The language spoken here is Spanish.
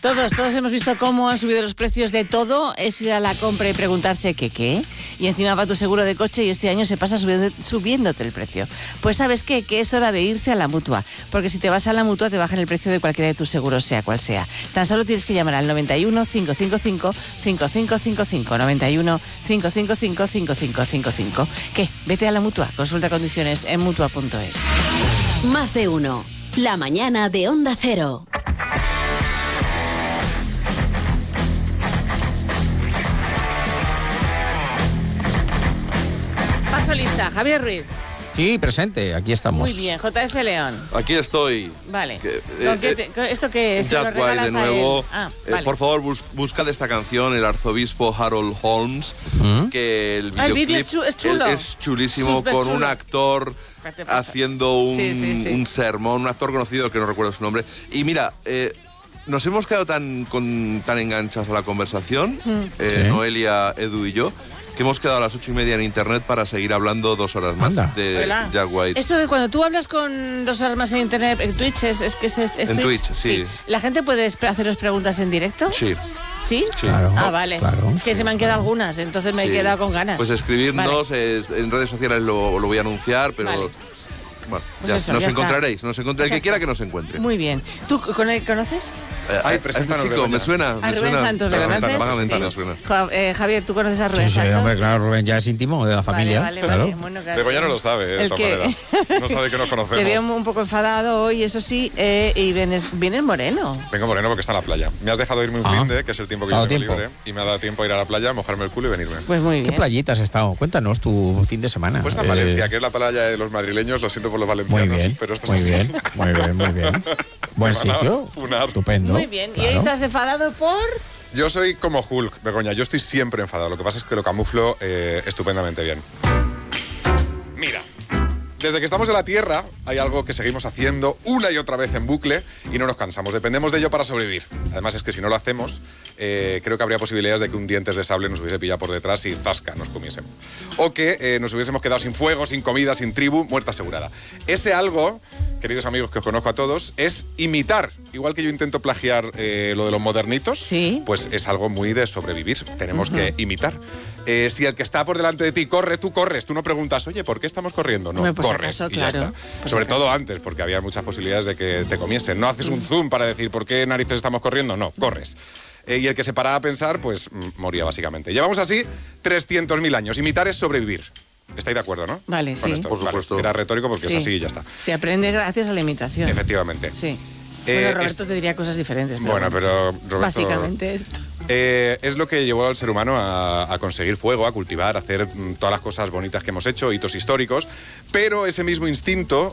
Todos hemos visto cómo han subido los precios de todo. Es ir a la compra y preguntarse ¿qué? Y encima va tu seguro de coche y este año se pasa subiéndote el precio. Pues ¿sabes qué? Que es hora de irse a la Mutua. Porque si te vas a la Mutua te bajan el precio de cualquiera de tus seguros, sea cual sea. Tan solo tienes que llamar al 91 555 5555. 91 555 5555. ¿Qué? Vete a la Mutua. Consulta condiciones en Mutua.es. Más de uno. La mañana de Onda Cero. Paso lista, Javier Ruiz. Sí, presente, aquí estamos. Muy bien, JF León. Aquí estoy. Vale. ¿Esto qué es? Jack White de nuevo. Vale. Por favor, busca de esta canción el arzobispo Harold Holmes, que el vídeo videoclip es chulo. Es chulísimo, con un actor haciendo un sermón, un actor conocido que no recuerdo su nombre. Y mira, nos hemos quedado tan enganchados a la conversación, Noelia, Edu y yo, que hemos quedado a las 8:30 en internet para seguir hablando 2 horas más de Jack White. Esto de cuando tú hablas con 2 horas más en internet, en Twitch, es en Twitch, sí. ¿La gente puede haceros preguntas en directo? Sí. ¿Sí? Sí. Claro, vale. Claro, es que se me han quedado algunas, entonces me he quedado con ganas. Pues escribirnos, en redes sociales lo voy a anunciar, pero... Vale. Bueno, Pues nos ya encontraréis, el que quiera que nos encuentre. Muy bien. ¿Tú conoces? Este chico, me suena. A Rubén Santos, ¿lo conoces? Vagamente me suena. Javier, ¿tú conoces a Rubén Santos? Sí, hombre, claro, Rubén ya es íntimo de la familia. Vale. Bueno, claro. Begoña no lo sabe, de todas maneras. No sabe que nos conocemos. Te veo un poco enfadado hoy, eso sí, y vienes moreno. Vengo moreno porque está en la playa. Me has dejado irme un fin de, que es el tiempo que yo tengo libre, y me ha dado tiempo a ir a la playa, mojarme el culo y venirme. Pues muy bien. ¿Qué playita has estado? Cuéntanos tu fin de semana. Pues en Valencia, que es la playa de los madrileños, lo siento por los valencianos. Muy bien, pero esto muy es así. bien, muy bien. Buen sitio, estupendo. Muy bien. ¿Y claro. ahí estás enfadado por...? Yo soy como Hulk, Begoña, yo estoy siempre enfadado. Lo que pasa es que lo camuflo estupendamente bien. Mira, desde que estamos en la Tierra hay algo que seguimos haciendo una y otra vez en bucle y no nos cansamos. Dependemos de ello para sobrevivir. Además es que si no lo hacemos, creo que habría posibilidades de que un dientes de sable nos hubiese pillado por detrás y zasca nos comiésemos. O que nos hubiésemos quedado sin fuego, sin comida, sin tribu, muerta asegurada. Ese algo, queridos amigos que os conozco a todos, es imitar. Igual que yo intento plagiar lo de los modernitos, pues es algo muy de sobrevivir. Tenemos que imitar. Si el que está por delante de ti corre, tú corres. Tú no preguntas, oye, ¿por qué estamos corriendo? No, pues corres acaso, y ya está. Sobre todo antes, porque había muchas posibilidades de que te comiesen. No haces un zoom para decir, ¿por qué narices estamos corriendo? No, corres. Y el que se paraba a pensar, pues moría básicamente. Llevamos así 300.000 años. Imitar es sobrevivir. ¿Estáis de acuerdo, no? Vale, con esto? Por supuesto. Era retórico porque es así y ya está. Se aprende gracias a la imitación. Efectivamente. Sí. Bueno, Roberto te diría cosas diferentes. Pero Roberto... Básicamente esto. Es lo que llevó al ser humano a conseguir fuego, a cultivar, a hacer todas las cosas bonitas que hemos hecho, hitos históricos, pero ese mismo instinto